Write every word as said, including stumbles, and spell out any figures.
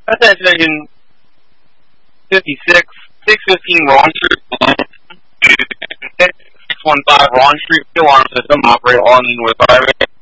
Attention, fifty-six, six fifteen Ron Street, six one five Ron Street, alarm system, operator on with fire.